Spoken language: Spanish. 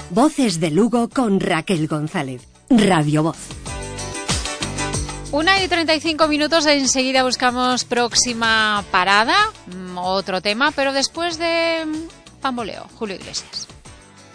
Voces de Lugo con Raquel González. Radio Voz. 1:35, enseguida buscamos próxima parada, otro tema, pero después de Pamboleo, Julio Iglesias.